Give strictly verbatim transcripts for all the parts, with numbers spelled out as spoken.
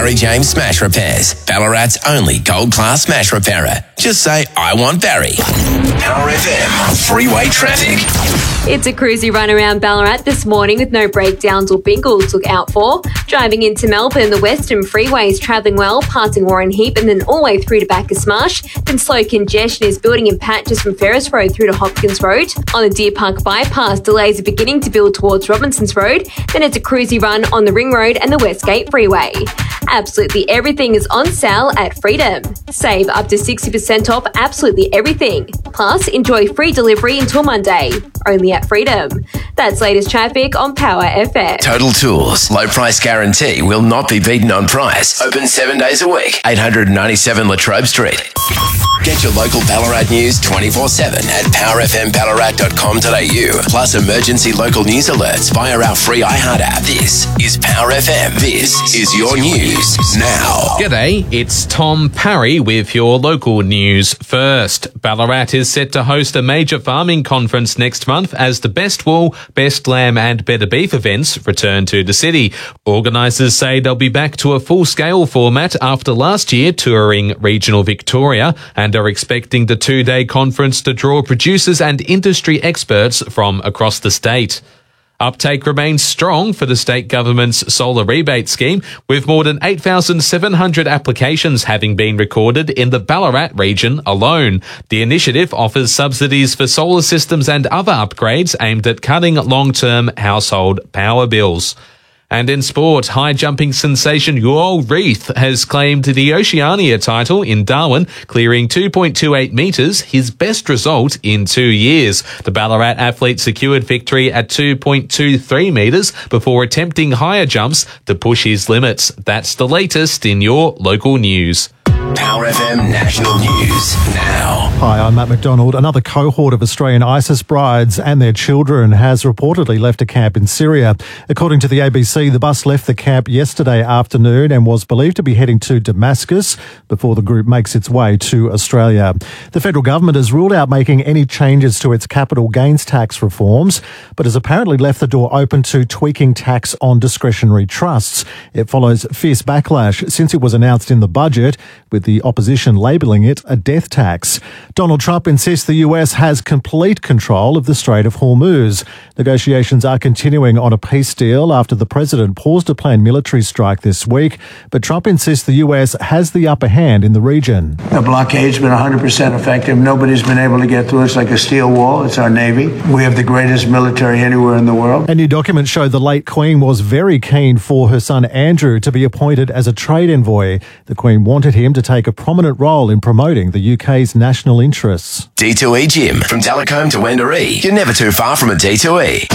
Barry James Smash Repairs, Ballarat's only gold-class smash repairer. Just say, I want Barry. Power F M, freeway traffic. It's a cruisy run around Ballarat this morning with no breakdowns or bingles to look out for. Driving into Melbourne, the Western Freeway is travelling well, passing Warren Heap and then all the way through to Bacchus Marsh. Then slow congestion is building in patches from Ferris Road through to Hopkins Road. On the Deer Park bypass, delays are beginning to build towards Robinsons Road. Then it's a cruisy run on the Ring Road and the Westgate Freeway. Absolutely everything is on sale at Freedom. Save up to sixty percent off absolutely everything. Plus, enjoy free delivery until Monday. Only at Freedom. That's latest traffic on Power F M. Total Tools. Low price guarantee will not be beaten on price. Open seven days a week. eight ninety-seven Latrobe Street. Get your local Ballarat news twenty-four seven at power f m ballarat dot com dot a u. Plus emergency local news alerts via our free iHeart app. This is Power F M. This is your news now. G'day, it's Tom Parry with your local news first. Ballarat is set to host a major farming conference next month as the Best Wool, Best Lamb and Better Beef events return to the city. Organisers say they'll be back to a full-scale format after last year touring regional Victoria and are expecting the two-day conference to draw producers and industry experts from across the state. Uptake remains strong for the state government's solar rebate scheme, with more than eight thousand seven hundred applications having been recorded in the Ballarat region alone. The initiative offers subsidies for solar systems and other upgrades aimed at cutting long-term household power bills. And in sport, high-jumping sensation Yoel Reith has claimed the Oceania title in Darwin, clearing two point two eight metres, his best result in two years. The Ballarat athlete secured victory at two point two three metres before attempting higher jumps to push his limits. That's the latest in your local news. Power F M National News now. Hi, I'm Matt McDonald. Another cohort of Australian ISIS brides and their children has reportedly left a camp in Syria. According to the A B C, the bus left the camp yesterday afternoon and was believed to be heading to Damascus before the group makes its way to Australia. The federal government has ruled out making any changes to its capital gains tax reforms, but has apparently left the door open to tweaking tax on discretionary trusts. It follows fierce backlash since it was announced in the budget, with the opposition labelling it a death tax. Donald Trump insists the U S has complete control of the Strait of Hormuz. Negotiations are continuing on a peace deal after the president paused a planned military strike this week, but Trump insists the U S has the upper hand in the region. The blockade's been one hundred percent effective. Nobody's been able to get through. It's like a steel wall. It's our Navy. We have the greatest military anywhere in the world. A new document showed the late Queen was very keen for her son Andrew to be appointed as a trade envoy. The Queen wanted him to take a prominent role in promoting the U K's national interests. D two E Gym. From Telecombe to Wendouree. You're never too far from a D two E.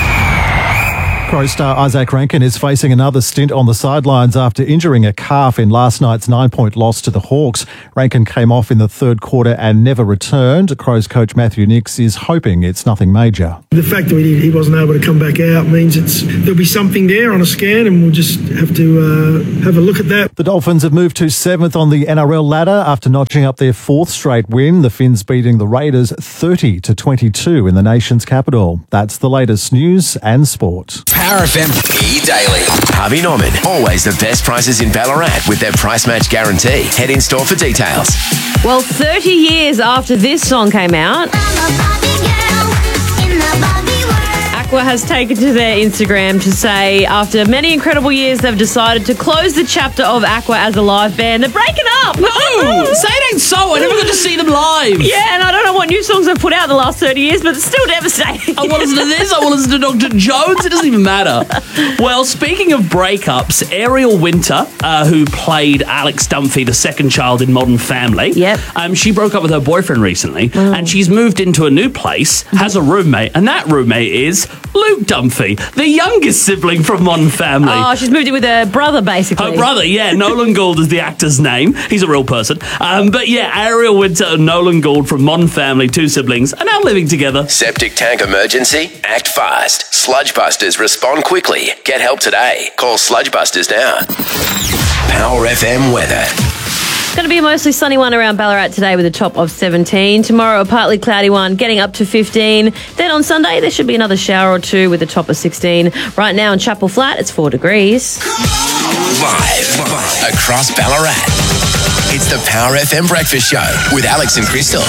Crows star Isaac Rankin is facing another stint on the sidelines after injuring a calf in last night's nine-point loss to the Hawks. Rankin came off in the third quarter and never returned. Crows coach Matthew Nix is hoping it's nothing major. The fact that he wasn't able to come back out means it's there'll be something there on a scan, and we'll just have to uh, have a look at that. The Dolphins have moved to seventh on the N R L ladder after notching up their fourth straight win. The Finns beating the Raiders thirty to twenty-two in the nation's capital. That's the latest news and sport. Power F M E-Daily. Harvey Norman. Always the best prices in Ballarat with their price match guarantee. Head in store for details. Well, thirty years after this song came out, Aqua has taken to their Instagram to say after many incredible years they've decided to close the chapter of Aqua as a live band. They're breaking up. No, say it ain't so. I never got to see them live. Yeah, and I don't know what new songs they've put out the last thirty years, but it's still devastating. I want to listen to this. I want to listen to Doctor Jones. It doesn't even matter. Well, speaking of breakups, Ariel Winter, uh, who played Alex Dunphy, the second child in Modern Family, yep. um, she broke up with her boyfriend recently, oh. and she's moved into a new place, has a roommate, and that roommate is Luke Dunphy, the youngest sibling from Modern Family. Oh, she's moved in with her brother, basically. Her brother, yeah. Nolan Gould is the actor's name. He's a real person. Um, but yeah, Ariel Winter and Nolan Gould from Modern Family, two siblings, are now living together. Septic tank emergency? Act fast. Sludge Busters respond quickly. Get help today. Call Sludge Busters now. Power F M weather. It's going to be a mostly sunny one around Ballarat today with a top of seventeen. Tomorrow, a partly cloudy one, getting up to fifteen. Then on Sunday, there should be another shower or two with a top of sixteen. Right now in Chapel Flat, it's four degrees. Live across Ballarat. It's the Power F M Breakfast Show with Alex and Crystal.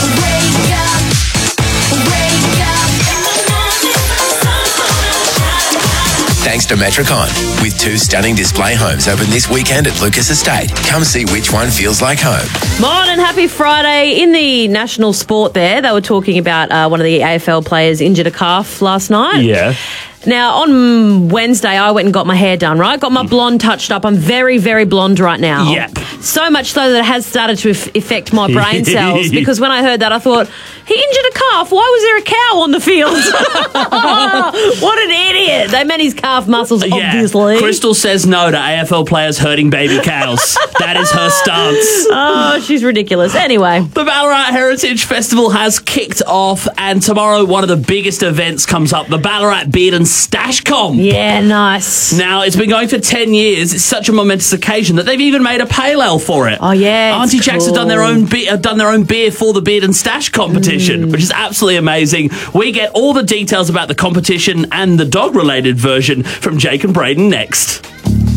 Thanks to Metricon. With two stunning display homes open this weekend at Lucas Estate. Come see which one feels like home. Morning, happy Friday. In the national sport there, they were talking about uh, one of the A F L players injured a calf last night. Yeah. Now, on Wednesday, I went and got my hair done, right? Got my blonde touched up. I'm very, very blonde right now. Yep. So much so that it has started to f- affect my brain cells, because when I heard that, I thought, he injured a calf. Why was there a cow on the field? What an idiot. They meant his calf muscles, Yeah. obviously. Crystal says no to A F L players hurting baby cows. That is her stance. Oh, she's ridiculous. Anyway. The Ballarat Heritage Festival has kicked off, and tomorrow one of the biggest events comes up, the Ballarat Beard and Stash Comp. Yeah, nice. Now, it's been going for ten years. It's such a momentous occasion that they've even made a pale ale for it. Oh, yeah, Auntie it's Jacks have done their cool. own be- have done their own beer for the Beard and Stash competition, Mm. which is absolutely amazing. We get all the details about the competition and the dog-related version from Jake and Braden next.